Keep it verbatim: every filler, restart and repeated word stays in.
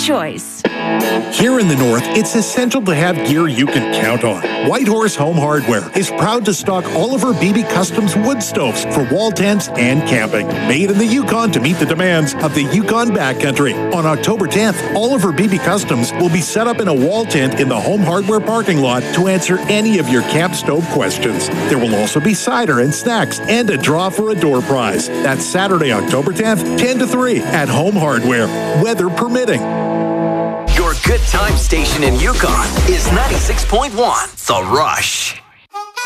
choice. Here in the North, it's essential to have gear you can count on. Whitehorse Home Hardware is proud to stock Oliver Beebe Customs wood stoves for wall tents and camping. Made in the Yukon to meet the demands of the Yukon backcountry. On October tenth, Oliver Beebe Customs will be set up in a wall tent in the Home Hardware parking lot to answer any of your camp stove questions. There will also be cider and snacks and a draw for a door prize. That's Saturday, October tenth, ten to three at Home Hardware, weather permitting. Your good time station in Yukon is ninety-six point one The Rush.